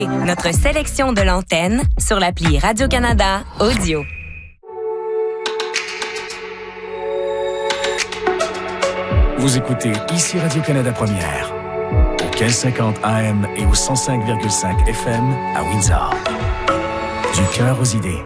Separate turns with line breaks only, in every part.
Notre sélection de l'antenne sur l'appli Radio-Canada Audio.
Vous écoutez ici Radio-Canada Première, au 1550 AM et au 105,5 FM à Windsor. Du cœur aux idées.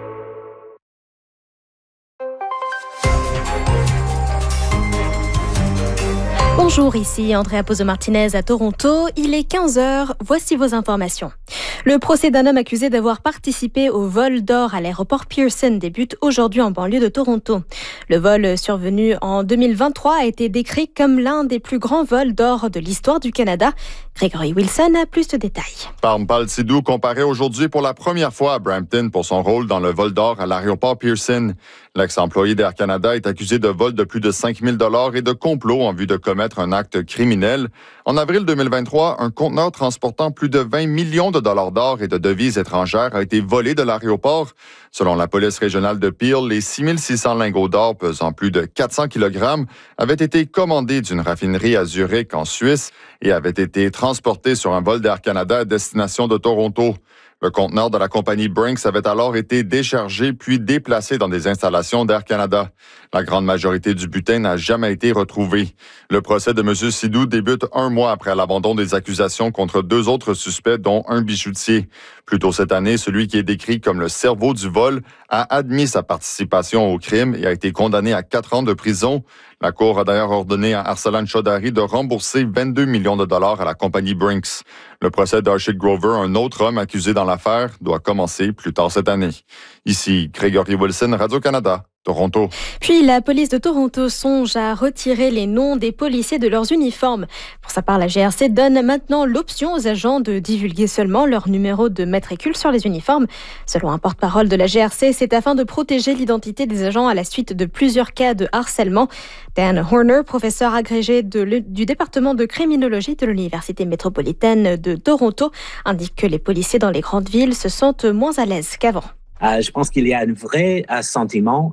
Bonjour, ici Andrea Pozo-Martinez à Toronto. Il est 15h, voici vos informations. Le procès d'un homme accusé d'avoir participé au vol d'or à l'aéroport Pearson débute aujourd'hui en banlieue de Toronto. Le vol survenu en 2023 a été décrit comme l'un des plus grands vols d'or de l'histoire du Canada. Grégory Wilson a plus de détails.
Parmpal Sidhu comparé aujourd'hui pour la première fois à Brampton pour son rôle dans le vol d'or à l'aéroport Pearson. L'ex-employé d'Air Canada est accusé de vol de plus de 5 000 $ et de complot en vue de commettre un acte criminel. En avril 2023, un conteneur transportant plus de 20 millions de dollars d'or et de devises étrangères a été volé de l'aéroport. Selon la police régionale de Peel, les 6 600 lingots d'or pesant plus de 400 kg avaient été commandés d'une raffinerie à Zurich en Suisse et avaient été transportés sur un vol d'Air Canada à destination de Toronto. Le conteneur de la compagnie Brinks avait alors été déchargé puis déplacé dans des installations d'Air Canada. La grande majorité du butin n'a jamais été retrouvée. Le procès de M. Sidhu débute un mois après l'abandon des accusations contre 2 autres suspects, dont un bijoutier. Plus tôt cette année, celui qui est décrit comme le cerveau du vol a admis sa participation au crime et a été condamné à 4 ans de prison. La Cour a d'ailleurs ordonné à Arsalan Chaudhary de rembourser 22 millions de dollars à la compagnie Brinks. Le procès d'Arshid Grover, un autre homme accusé dans l'affaire, doit commencer plus tard cette année. Ici, Grégory Wilson, Radio-Canada. Toronto.
Puis la police de Toronto songe à retirer les noms des policiers de leurs uniformes. Pour sa part, la GRC donne maintenant l'option aux agents de divulguer seulement leur numéro de matricule sur les uniformes. Selon un porte-parole de la GRC, c'est afin de protéger l'identité des agents à la suite de plusieurs cas de harcèlement. Dan Horner, professeur agrégé du département de criminologie de l'Université métropolitaine de Toronto, indique que les policiers dans les grandes villes se sentent moins à l'aise qu'avant.
Je pense qu'il y a un vrai sentiment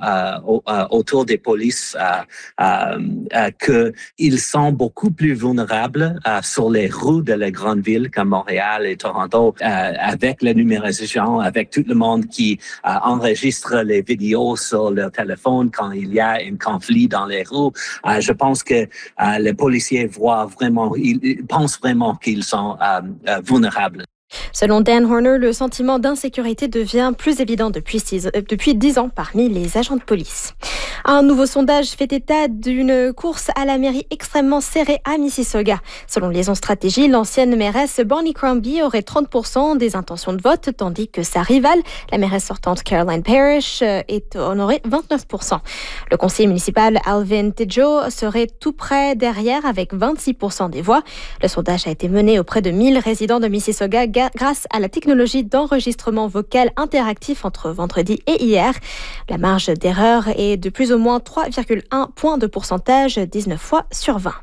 autour des polices qu'ils sont beaucoup plus vulnérables sur les rues de les grandes villes comme Montréal et Toronto, avec la numérisation, avec tout le monde qui enregistre les vidéos sur leur téléphone quand il y a un conflit dans les rues. Je pense que les policiers ils pensent vraiment qu'ils sont vulnérables.
Selon Dan Horner, le sentiment d'insécurité devient plus évident depuis 10 ans parmi les agents de police. Un nouveau sondage fait état d'une course à la mairie extrêmement serrée à Mississauga. Selon Liaison Stratégie, l'ancienne mairesse Bonnie Crombie aurait 30% des intentions de vote, tandis que sa rivale, la mairesse sortante Caroline Parrish, en aurait 29%. Le conseiller municipal Alvin Tidjo serait tout près derrière avec 26% des voix. Le sondage a été mené auprès de 1000 résidents de Mississauga grâce à la technologie d'enregistrement vocal interactif entre vendredi et hier. La marge d'erreur est de plus ou moins 3,1 points de pourcentage, 19 fois sur 20.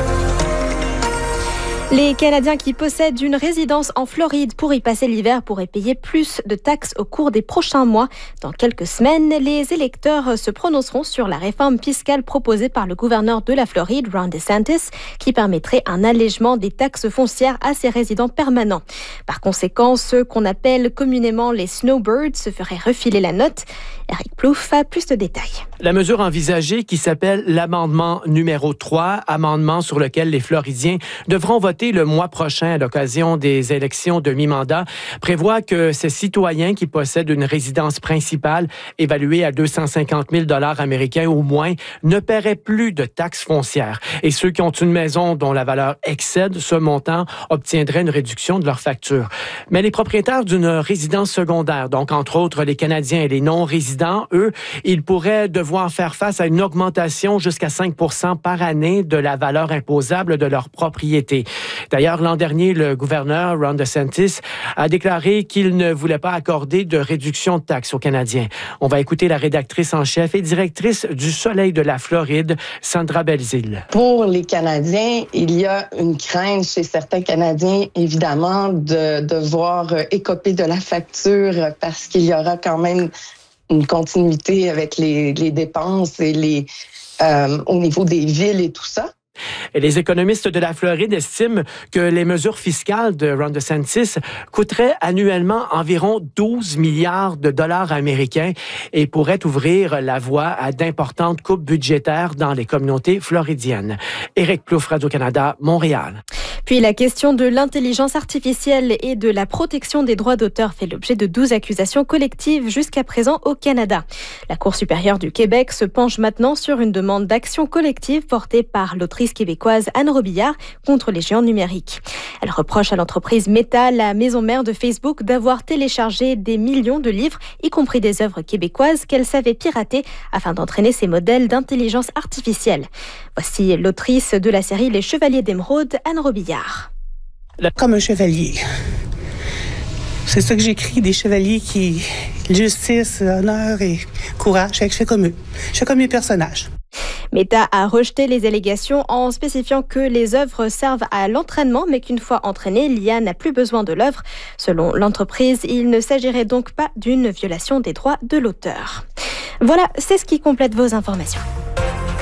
Les Canadiens qui possèdent une résidence en Floride pour y passer l'hiver pourraient payer plus de taxes au cours des prochains mois. Dans quelques semaines, les électeurs se prononceront sur la réforme fiscale proposée par le gouverneur de la Floride, Ron DeSantis, qui permettrait un allègement des taxes foncières à ses résidents permanents. Par conséquent, ceux qu'on appelle communément les snowbirds se feraient refiler la note. Eric Plouffe a plus de détails.
La mesure envisagée, qui s'appelle l'amendement numéro 3, amendement sur lequel les Floridiens devront voter le mois prochain à l'occasion des élections de mi-mandat, prévoit que ces citoyens qui possèdent une résidence principale évaluée à 250 000 $ américains ou moins ne paieraient plus de taxes foncières. Et ceux qui ont une maison dont la valeur excède ce montant obtiendraient une réduction de leur facture. Mais les propriétaires d'une résidence secondaire, donc entre autres les Canadiens et les non-résidents, eux, ils pourraient devoir faire face à une augmentation jusqu'à 5 % par année de la valeur imposable de leur propriété. D'ailleurs, l'an dernier, le gouverneur Ron DeSantis a déclaré qu'il ne voulait pas accorder de réduction de taxes aux Canadiens. On va écouter la rédactrice en chef et directrice du Soleil de la Floride, Sandra Belzile.
Pour les Canadiens, il y a une crainte chez certains Canadiens, évidemment, de devoir écoper de la facture parce qu'il y aura quand même une continuité avec les dépenses et au niveau des villes et tout ça.
Et les économistes de la Floride estiment que les mesures fiscales de Ron DeSantis coûteraient annuellement environ 12 milliards de dollars américains et pourraient ouvrir la voie à d'importantes coupes budgétaires dans les communautés floridiennes. Éric Plouffe, Radio-Canada, Montréal.
Puis la question de l'intelligence artificielle et de la protection des droits d'auteur fait l'objet de 12 accusations collectives jusqu'à présent au Canada. La Cour supérieure du Québec se penche maintenant sur une demande d'action collective portée par l'autrice québécoise Anne Robillard contre les géants numériques. Elle reproche à l'entreprise Meta, la maison mère de Facebook, d'avoir téléchargé des millions de livres, y compris des œuvres québécoises qu'elle savait pirater afin d'entraîner ses modèles d'intelligence artificielle. Voici l'autrice de la série Les Chevaliers d'Émeraude, Anne Robillard.
Comme un chevalier. C'est ça que j'écris, des chevaliers qui... Justice, honneur et courage. Je fais comme eux. Je fais comme mes personnages.
Meta a rejeté les allégations en spécifiant que les œuvres servent à l'entraînement, mais qu'une fois entraînée, l'IA n'a plus besoin de l'œuvre. Selon l'entreprise, il ne s'agirait donc pas d'une violation des droits de l'auteur. Voilà, c'est ce qui complète vos informations.